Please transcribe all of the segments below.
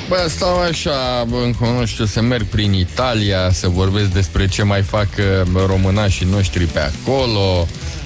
Bă, stau așa, încă nu știu, să merg prin Italia, să vorbesc despre ce mai fac românașii noștri pe acolo,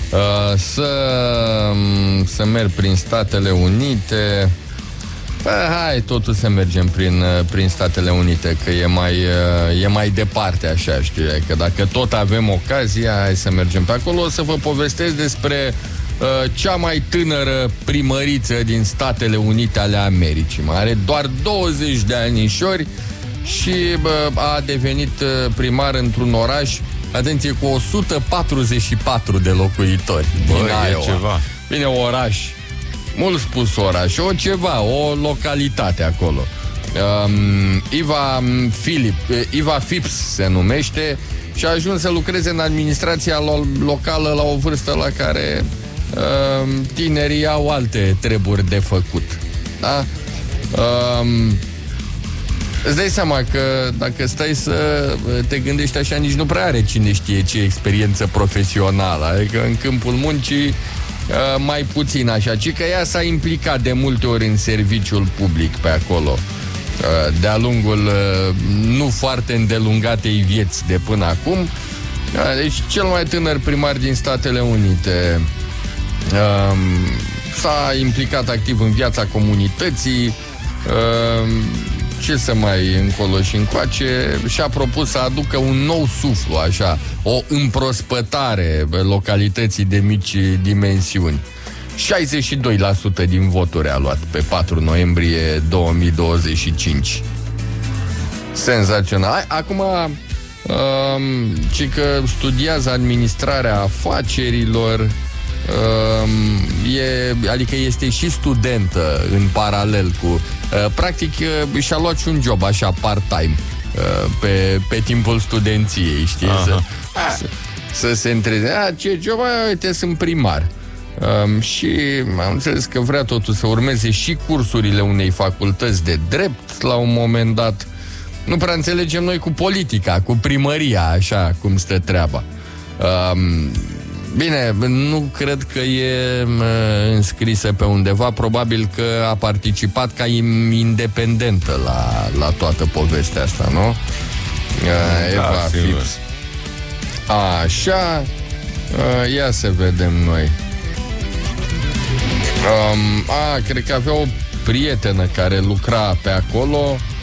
să merg prin Statele Unite. Bă, hai totul să mergem prin Statele Unite, că e mai departe, așa, știu, că dacă tot avem ocazia, hai să mergem pe acolo. O să vă povestesc despre cea mai tânără primăriță din Statele Unite ale Americii. Are doar 20 de anișori și a devenit primar într-un oraș, atenție, cu 144 de locuitori. Bă, e ceva. Bine, oraș, mult spus oraș, o localitate acolo. Eva Phipps se numește și a ajuns să lucreze în administrația locală la o vârstă la care tinerii au alte treburi de făcut. Da? Îți dai seama că dacă stai să te gândești așa, nici nu prea are cine știe ce experiență profesională. Adică în câmpul muncii mai puțin așa, ci că ea s-a implicat de multe ori în serviciul public pe acolo, de-a lungul nu foarte îndelungatei vieți de până acum. Deci cel mai tânăr primar din Statele Unite s-a implicat activ în viața comunității, ce să mai încolo și încoace, și-a propus să aducă un nou suflu, așa, o împrospătare localității de mici dimensiuni. 62% din voturi a luat pe 4 noiembrie 2025. Senzațional. Acum, ci că studiază administrarea afacerilor, adică este și studentă în paralel cu... practic și-a luat și un job așa part-time pe timpul studenției, știi? Să se întreze. Ce job? Uite, sunt primar. Și am înțeles că vrea totul să urmeze și cursurile unei facultăți de drept la un moment dat. Nu prea înțelegem noi cu politica, cu primăria, așa cum stă treaba. Bine, nu cred că e înscrisă pe undeva. Probabil că a participat ca independentă la toată povestea asta, nu? Eva Phipps. Așa. Ia să vedem noi. Cred că avea o prietenă care lucra pe acolo